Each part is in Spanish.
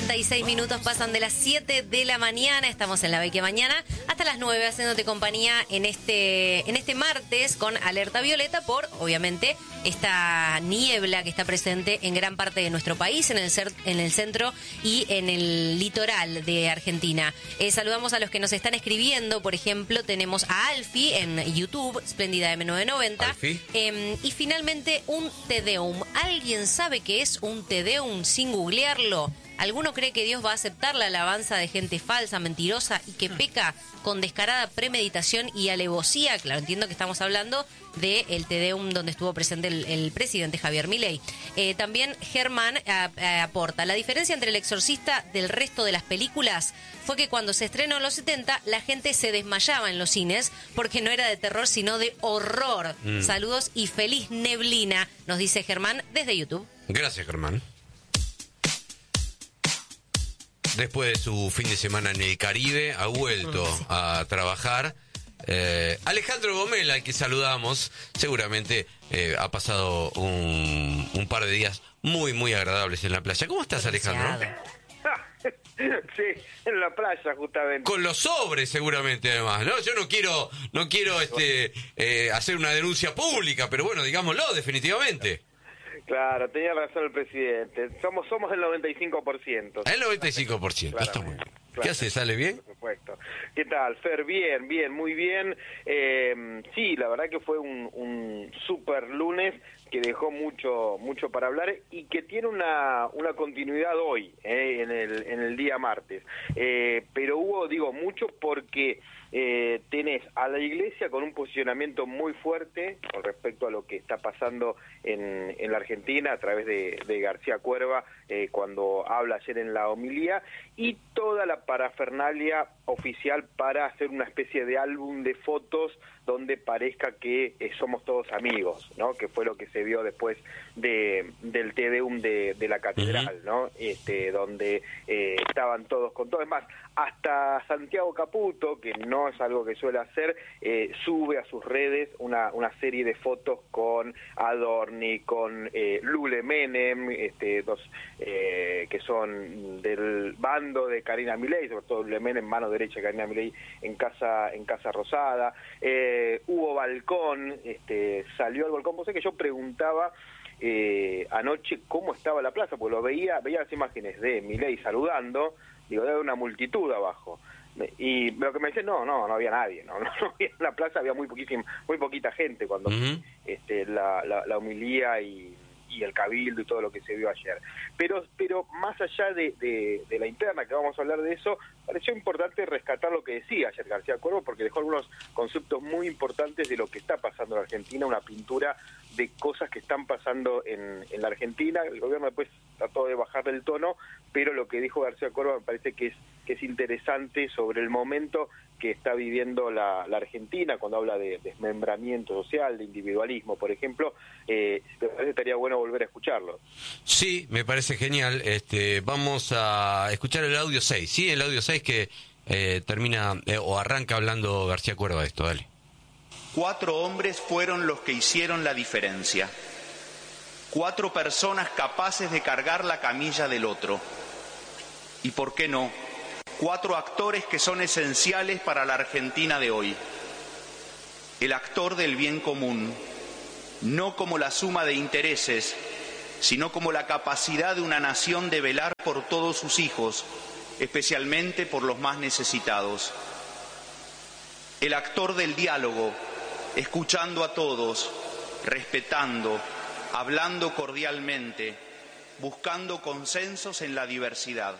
46 minutos pasan de las 7 de la mañana. Estamos en La Vecchia Mañana hasta las 9 haciéndote compañía en este martes con alerta violeta por, obviamente, esta niebla que está presente en gran parte de nuestro país, en el centro y en el litoral de Argentina. Saludamos a los que nos están escribiendo. Por ejemplo, tenemos a Alfie en YouTube, Espléndida M990. Y finalmente un Te Deum. ¿Alguien sabe qué es un Te Deum sin googlearlo? ¿Alguno cree que Dios va a aceptar la alabanza de gente falsa, mentirosa y que peca con descarada premeditación y alevosía? Claro, entiendo que estamos hablando del Te Deum donde estuvo presente el presidente Javier Milei. También Germán aporta: la diferencia entre El Exorcista del resto de las películas fue que cuando se estrenó en los 70 la gente se desmayaba en los cines porque no era de terror sino de horror. Saludos y feliz neblina, nos dice Germán desde YouTube. Gracias, Germán. Después de su fin de semana en el Caribe, ha vuelto a trabajar. Alejandro Gomela, al que saludamos, seguramente ha pasado un par de días muy, muy agradables en la playa. ¿Cómo estás, Alejandro? Sí, en la playa, justamente. Con los sobres, seguramente, además, ¿no? Yo no quiero hacer una denuncia pública, pero bueno, digámoslo, definitivamente. Claro, tenía razón el presidente. Somos el 95%. El 95%, está muy bien. ¿Qué hace? ¿Sale bien? Por supuesto. ¿Qué tal, Fer? Bien, muy bien. Sí, la verdad que fue un super lunes que dejó mucho para hablar y que tiene una continuidad hoy, en el día martes. Pero hubo, mucho porque tenés a la Iglesia con un posicionamiento muy fuerte con respecto a lo que está pasando en la Argentina a través de García Cuerva cuando habla ayer en la homilía, y toda la parafernalia oficial para hacer una especie de álbum de fotos donde parezca que somos todos amigos, ¿no? Que fue lo que se vio después del Te Deum de la catedral, ¿no? Donde estaban todos con todo. Es más, hasta Santiago Caputo, que no es algo que suele hacer, sube a sus redes una serie de fotos con Adorni, con Lule Menem, dos que son del bando de Karina Milei, sobre todo Lule Menem, mano derecha de Karina Milei en Casa Rosada. Hubo balcón, salió al balcón. Vos sabés que yo preguntaba anoche cómo estaba la plaza, porque veía las imágenes de Milei saludando, debe haber una multitud abajo. Y lo que me decían, no había nadie, no había, en la plaza había muy poquita gente cuando la homilía y el cabildo y todo lo que se vio ayer. Pero más allá de la interna, que vamos a hablar de eso, pareció importante rescatar lo que decía ayer García Cuervo, porque dejó algunos conceptos muy importantes de lo que está pasando en Argentina, una pintura de cosas que están pasando en la Argentina. El gobierno después trató de bajarle el tono, pero lo que dijo García Cuervo me parece que es interesante sobre el momento que está viviendo la Argentina, cuando habla de desmembramiento social, de individualismo, por ejemplo. Me parece que estaría bueno volver a escucharlo. Sí, me parece genial. Vamos a escuchar el audio 6, ¿sí? El audio 6 que termina o arranca hablando García Cuerva de esto, dale. 4 hombres fueron los que hicieron la diferencia. 4 personas capaces de cargar la camilla del otro. ¿Y por qué no? 4 actores que son esenciales para la Argentina de hoy. El actor del bien común, no como la suma de intereses, sino como la capacidad de una nación de velar por todos sus hijos, especialmente por los más necesitados. El actor del diálogo, escuchando a todos, respetando, hablando cordialmente, buscando consensos en la diversidad.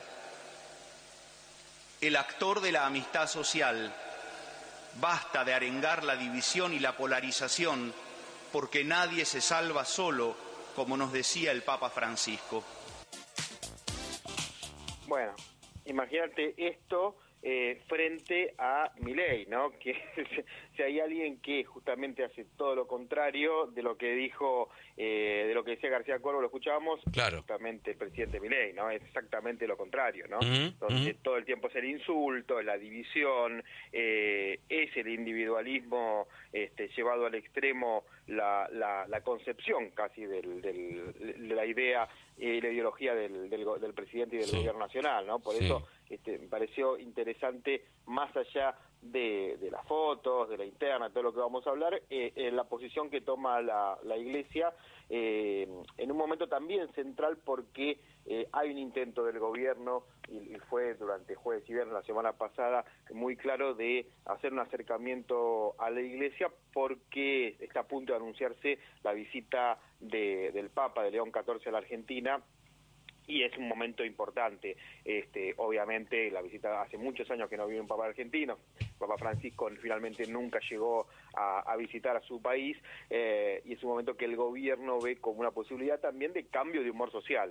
El actor de la amistad social, basta de arengar la división y la polarización, porque nadie se salva solo, como nos decía el Papa Francisco. Bueno, imagínate esto frente a Milei, ¿no? Que si hay alguien que justamente hace todo lo contrario de lo que dijo, de lo que decía García Cuervo, lo escuchábamos, claro, justamente el presidente Milei, ¿no? Es exactamente lo contrario, ¿no? Uh-huh, donde todo el tiempo es el insulto, es la división, es el individualismo llevado al extremo, la concepción casi de la idea y la ideología del presidente y del gobierno nacional, ¿no? Por eso me pareció interesante, más allá de las fotos, de la interna, todo lo que vamos a hablar, la posición que toma la Iglesia en un momento también central, porque hay un intento del gobierno, y fue durante jueves y viernes la semana pasada muy claro, de hacer un acercamiento a la Iglesia, porque está a punto de anunciarse la visita del Papa, de León XIV, a la Argentina, y es un momento importante. Obviamente la visita, hace muchos años que no viene un Papa argentino, Papa Francisco finalmente nunca llegó a visitar a su país, y es un momento que el gobierno ve como una posibilidad también de cambio de humor social.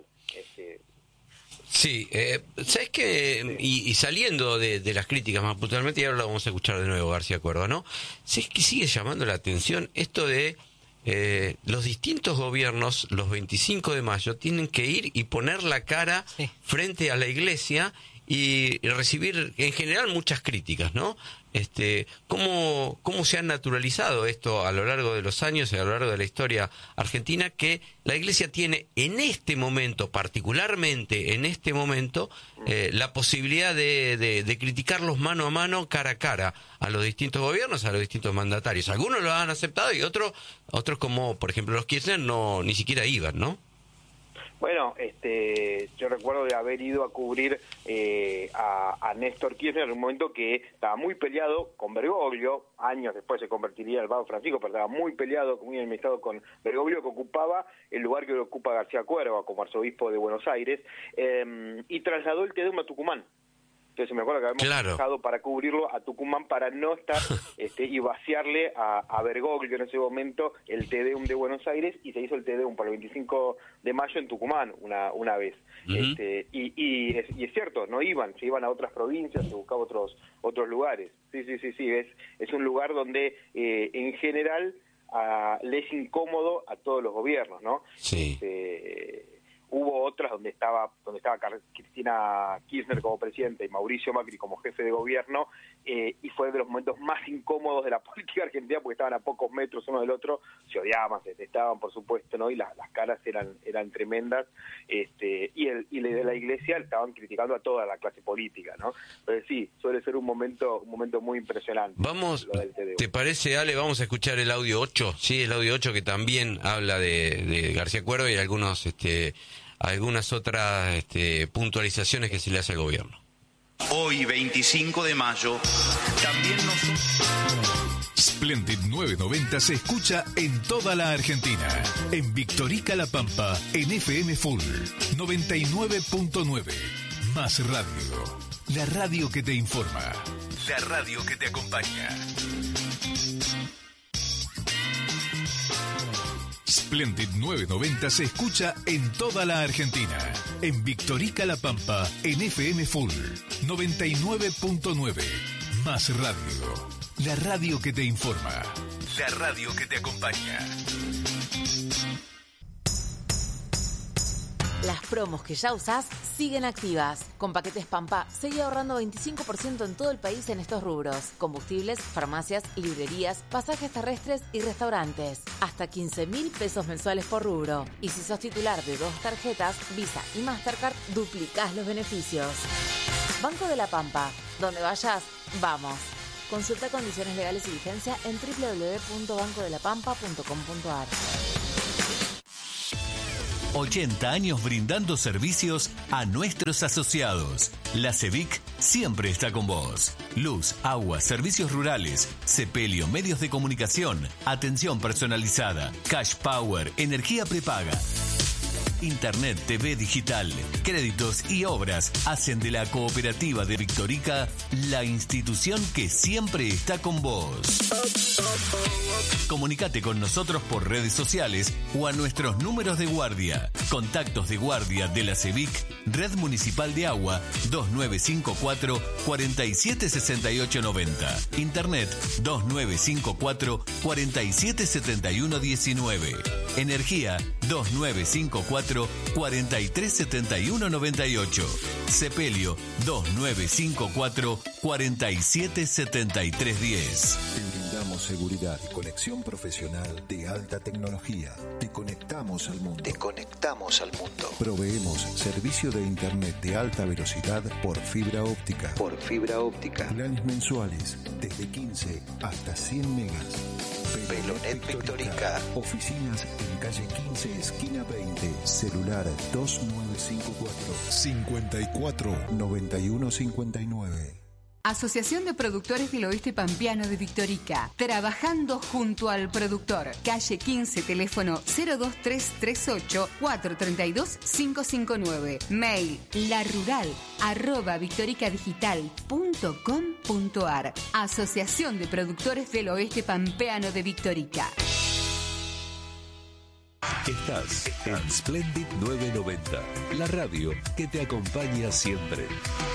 Sí, ¿sabes qué? Y saliendo de las críticas más puntualmente, y ahora lo vamos a escuchar de nuevo, García Cuervo, ¿no? ¿Sabes que sigue llamando la atención esto de los distintos gobiernos, los 25 de mayo, tienen que ir y poner la cara frente a la Iglesia y recibir en general muchas críticas, ¿no? ¿Cómo se ha naturalizado esto a lo largo de los años y a lo largo de la historia argentina, que la Iglesia tiene en este momento, particularmente en este momento, la posibilidad de criticarlos mano a mano, cara a cara, a los distintos gobiernos, a los distintos mandatarios? Algunos lo han aceptado y otros como por ejemplo los Kirchner ni siquiera iban, ¿no? Bueno, yo recuerdo de haber ido a cubrir a Néstor Kirchner en un momento que estaba muy peleado con Bergoglio, años después se convertiría en el Papa Francisco, pero estaba muy peleado, muy enemistado con Bergoglio, que ocupaba el lugar que ocupa García Cuervo como arzobispo de Buenos Aires, y trasladó el Te Deum a Tucumán. Entonces me acuerdo que habíamos dejado para cubrirlo a Tucumán para no estar y vaciarle a Bergoglio en ese momento el Te Deum de Buenos Aires, y se hizo el Te Deum para el 25 de mayo en Tucumán una vez. Uh-huh. Y es cierto, no iban, se iban a otras provincias, se buscaba otros lugares. Sí, es un lugar donde en general le es incómodo a todos los gobiernos, ¿no? Sí. Hubo otras donde estaba Cristina Kirchner como presidenta y Mauricio Macri como jefe de gobierno, y fue de los momentos más incómodos de la política argentina, porque estaban a pocos metros uno del otro, se odiaban, se detestaban, por supuesto, ¿no? Y las caras eran tremendas, y de la Iglesia estaban criticando a toda la clase política, ¿no? Pero sí, suele ser un momento muy impresionante. Vamos, ¿te parece, Ale? Vamos a escuchar el audio 8, sí, el audio 8, que también habla de García Cuervo y algunas otras puntualizaciones que se le hace al gobierno. Hoy, 25 de mayo, también Splendid 990 se escucha en toda la Argentina. En Victorica La Pampa, en FM Full 99.9. Más radio. La radio que te informa. La radio que te acompaña. Splendid 990 se escucha en toda la Argentina. En Victorica La Pampa, en FM Full 99.9. Más radio. La radio que te informa. La radio que te acompaña. Las promos que ya usás siguen activas. Con paquetes Pampa, seguí ahorrando 25% en todo el país en estos rubros: combustibles, farmacias, librerías, pasajes terrestres y restaurantes. Hasta 15.000 pesos mensuales por rubro. Y si sos titular de 2 tarjetas, Visa y Mastercard, duplicás los beneficios. Banco de la Pampa. Donde vayas, vamos. Consulta condiciones legales y vigencia en www.bancodelapampa.com.ar. 80 años brindando servicios a nuestros asociados. La CEVIC siempre está con vos. Luz, agua, servicios rurales, sepelio, medios de comunicación, atención personalizada, cash power, energía prepaga. Internet, TV digital, créditos y obras hacen de la Cooperativa de Victorica la institución que siempre está con vos. Comunicate con nosotros por redes sociales o a nuestros números de guardia. Contactos de guardia de la CEVIC, Red Municipal de Agua, 2954 476890. Internet 2954 477119. Energía 2954 437198. Sepelio 2954 477310. Te brindamos seguridad y conexión profesional de alta tecnología. Te conectamos al mundo. Proveemos servicio de internet de alta velocidad por fibra óptica. Planes mensuales desde 15 hasta 100 megas. Velonet Victorica. Oficinas en calle 15, esquina 20. Celular 2954 54 9159. Asociación de Productores del Oeste Pampeano de Victorica. Trabajando junto al productor. Calle 15, teléfono 02338 432 559. Mail larural@victoricadigital.com.ar. Asociación de Productores del Oeste Pampeano de Victorica. Estás en Splendid 990, la radio que te acompaña siempre.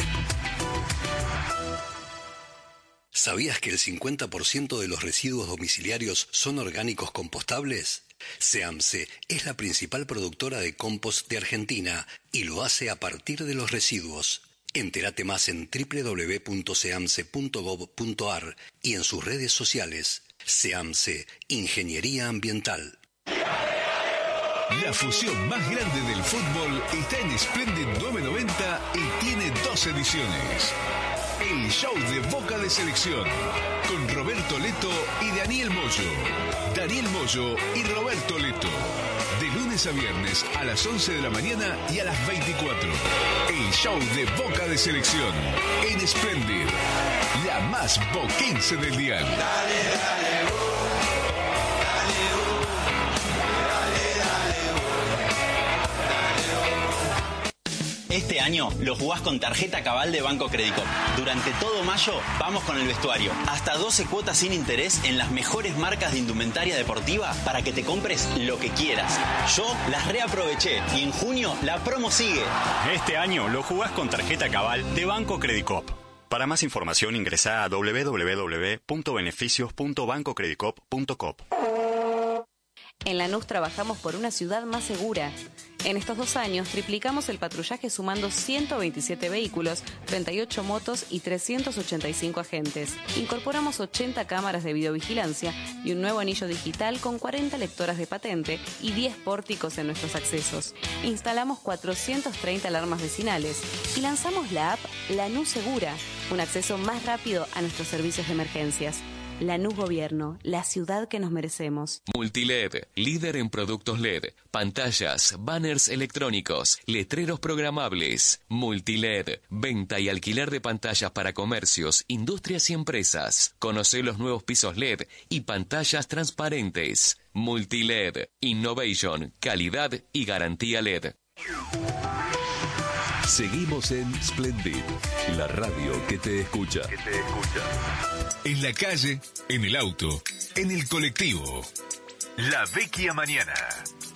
¿Sabías que el 50% de los residuos domiciliarios son orgánicos compostables? SEAMSE es la principal productora de compost de Argentina y lo hace a partir de los residuos. Entérate más en www.seamse.gov.ar y en sus redes sociales. SEAMSE, Ingeniería Ambiental. La fusión más grande del fútbol está en Splendid 990 y tiene 2 ediciones. El show de Boca de Selección, con Roberto Leto y Daniel Moyo. Daniel Moyo y Roberto Leto. De lunes a viernes a las 11 de la mañana y a las 24. El show de Boca de Selección, en Splendid, la más boquense del dial. Dale, dale, Este año lo jugás con tarjeta Cabal de Banco Credicop. Durante todo mayo vamos con el vestuario. Hasta 12 cuotas sin interés en las mejores marcas de indumentaria deportiva para que te compres lo que quieras. Yo las reaproveché y en junio la promo sigue. Este año lo jugás con tarjeta Cabal de Banco Credicop. Para más información ingresá a www.beneficios.bancocredicop.com. En Lanús trabajamos por una ciudad más segura. En estos 2 años triplicamos el patrullaje sumando 127 vehículos, 38 motos y 385 agentes. Incorporamos 80 cámaras de videovigilancia y un nuevo anillo digital con 40 lectoras de patente y 10 pórticos en nuestros accesos. Instalamos 430 alarmas vecinales y lanzamos la app Lanús Segura, un acceso más rápido a nuestros servicios de emergencias. Lanús Gobierno, la ciudad que nos merecemos. Multiled, líder en productos LED, pantallas, banners electrónicos, letreros programables. Multiled, venta y alquiler de pantallas para comercios, industrias y empresas. Conocé los nuevos pisos LED y pantallas transparentes. Multiled, innovation, calidad y garantía LED. Seguimos en Splendid, la radio que te escucha. En la calle, en el auto, en el colectivo. La Vecchia Mañana.